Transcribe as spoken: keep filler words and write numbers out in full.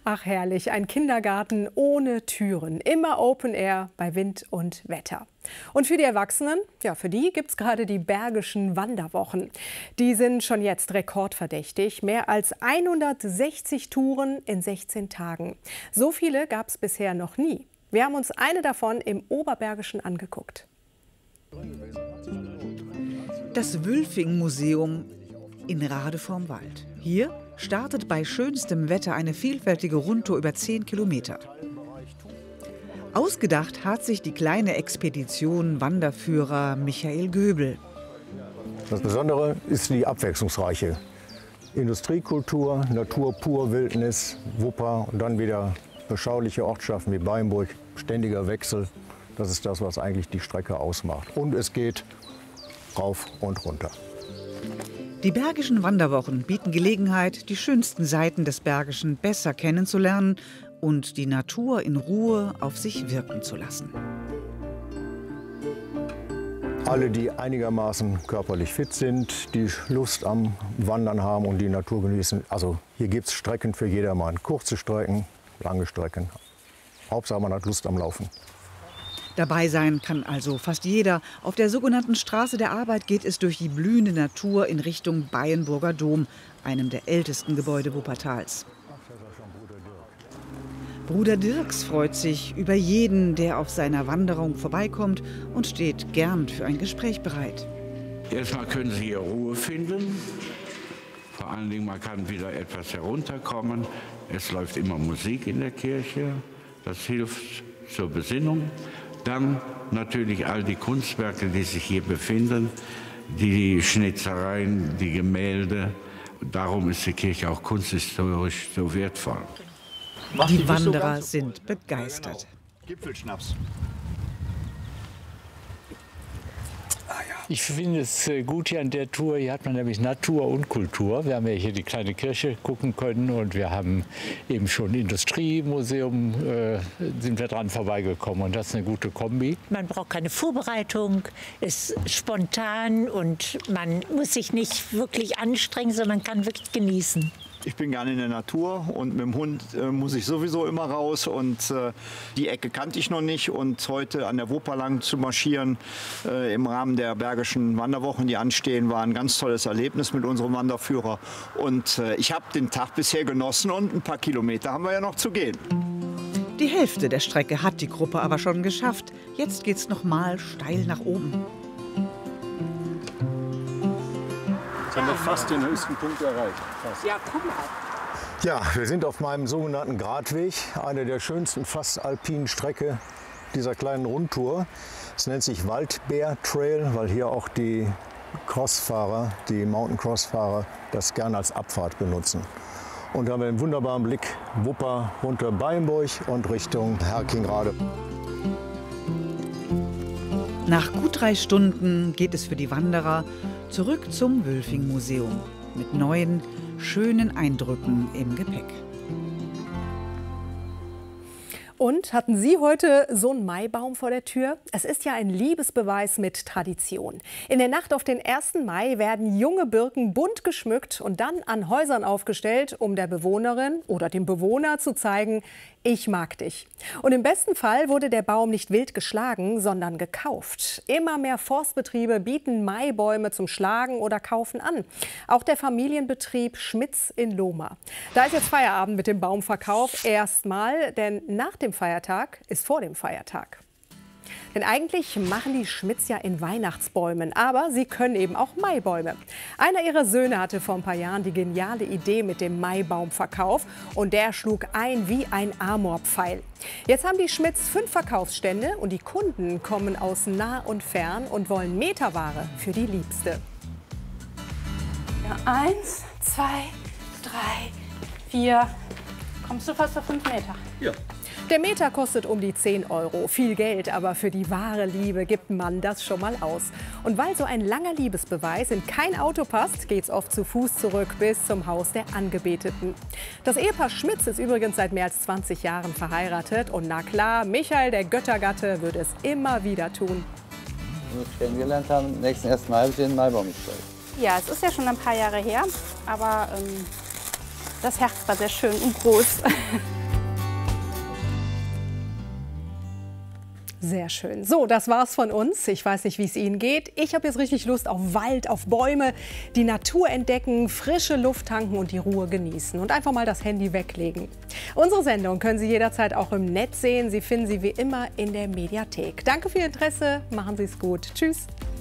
Ach herrlich, ein Kindergarten ohne Türen, immer Open Air bei Wind und Wetter. Und für die Erwachsenen, ja, für die gibt es gerade die Bergischen Wanderwochen. Die sind schon jetzt rekordverdächtig, mehr als hundertsechzig Touren in sechzehn Tagen. So viele gab es bisher noch nie. Wir haben uns eine davon im Oberbergischen angeguckt. Das Wülfing-Museum in Rade vorm Wald. Hier startet bei schönstem Wetter eine vielfältige Rundtour über zehn Kilometer. Ausgedacht hat sich die kleine Expedition Wanderführer Michael Göbel. Das Besondere ist die abwechslungsreiche Industriekultur, Natur pur, Wildnis, Wupper und dann wieder beschauliche Ortschaften wie Beimburg, ständiger Wechsel. Das ist das, was eigentlich die Strecke ausmacht. Und es geht rauf und runter. Die Bergischen Wanderwochen bieten Gelegenheit, die schönsten Seiten des Bergischen besser kennenzulernen und die Natur in Ruhe auf sich wirken zu lassen. Alle, die einigermaßen körperlich fit sind, die Lust am Wandern haben und die Natur genießen. Also hier gibt es Strecken für jedermann. Kurze Strecken, lange Strecken. Hauptsache man hat Lust am Laufen. Dabei sein kann also fast jeder. Auf der sogenannten Straße der Arbeit geht es durch die blühende Natur in Richtung Bayenburger Dom, einem der ältesten Gebäude Wuppertals. Bruder Dirks freut sich über jeden, der auf seiner Wanderung vorbeikommt und steht gern für ein Gespräch bereit. Erstmal können Sie hier Ruhe finden. Vor allen Dingen, man kann wieder etwas herunterkommen. Es läuft immer Musik in der Kirche. Das hilft zur Besinnung. Dann natürlich all die Kunstwerke, die sich hier befinden, die Schnitzereien, die Gemälde. Darum ist die Kirche auch kunsthistorisch so wertvoll. Die Wanderer sind begeistert. Gipfelschnaps. Ich finde es gut hier an der Tour. Hier hat man nämlich Natur und Kultur. Wir haben ja hier die kleine Kirche gucken können und wir haben eben schon Industriemuseum, äh, sind wir dran vorbeigekommen und das ist eine gute Kombi. Man braucht keine Vorbereitung, ist spontan und man muss sich nicht wirklich anstrengen, sondern kann wirklich genießen. Ich bin gerne in der Natur und mit dem Hund äh, muss ich sowieso immer raus und äh, die Ecke kannte ich noch nicht und heute an der Wupper lang zu marschieren äh, im Rahmen der Bergischen Wanderwochen, die anstehen, war ein ganz tolles Erlebnis mit unserem Wanderführer und äh, ich habe den Tag bisher genossen und ein paar Kilometer haben wir ja noch zu gehen. Die Hälfte der Strecke hat die Gruppe aber schon geschafft. Jetzt geht's noch mal steil nach oben. Jetzt haben wir fast den höchsten Punkt erreicht. Fast. Ja, guck mal. Ja, wir sind auf meinem sogenannten Gratweg, eine der schönsten fast alpinen Strecke dieser kleinen Rundtour. Es nennt sich Waldbär Trail, weil hier auch die Crossfahrer, die Mountain Crossfahrer, das gerne als Abfahrt benutzen. Und da haben wir einen wunderbaren Blick Wupper runter Beimburg und Richtung Herkingrade. Nach gut drei Stunden geht es für die Wanderer zurück zum Wülfing-Museum mit neuen, schönen Eindrücken im Gepäck. Und hatten Sie heute so einen Maibaum vor der Tür? Es ist ja ein Liebesbeweis mit Tradition. In der Nacht auf den ersten Mai werden junge Birken bunt geschmückt und dann an Häusern aufgestellt, um der Bewohnerin oder dem Bewohner zu zeigen, ich mag dich. Und im besten Fall wurde der Baum nicht wild geschlagen, sondern gekauft. Immer mehr Forstbetriebe bieten Maibäume zum Schlagen oder Kaufen an. Auch der Familienbetrieb Schmitz in Lohmar. Da ist jetzt Feierabend mit dem Baumverkauf. Erstmal, denn nach dem Feiertag ist vor dem Feiertag. Denn eigentlich machen die Schmitz ja in Weihnachtsbäumen, aber sie können eben auch Maibäume. Einer ihrer Söhne hatte vor ein paar Jahren die geniale Idee mit dem Maibaumverkauf und der schlug ein wie ein Amorpfeil. Jetzt haben die Schmitz fünf Verkaufsstände und die Kunden kommen aus nah und fern und wollen Meterware für die Liebste. Ja, eins, zwei, drei, vier. Kommst du fast auf fünf Meter? Ja. Der Meter kostet um die zehn Euro. Viel Geld, aber für die wahre Liebe gibt man das schon mal aus. Und weil so ein langer Liebesbeweis in kein Auto passt, geht's oft zu Fuß zurück bis zum Haus der Angebeteten. Das Ehepaar Schmitz ist übrigens seit mehr als zwanzig Jahren verheiratet. Und na klar, Michael, der Göttergatte, wird es immer wieder tun. Wenn wir uns kennengelernt haben, am nächsten ersten Mai habe ich den Maibaum gestellt. Ja, es ist ja schon ein paar Jahre her, aber ähm, das Herz war sehr schön und groß. Sehr schön. So, das war's von uns. Ich weiß nicht, wie es Ihnen geht. Ich habe jetzt richtig Lust auf Wald, auf Bäume, die Natur entdecken, frische Luft tanken und die Ruhe genießen und einfach mal das Handy weglegen. Unsere Sendung können Sie jederzeit auch im Netz sehen. Sie finden sie wie immer in der Mediathek. Danke für Ihr Interesse. Machen Sie es gut. Tschüss.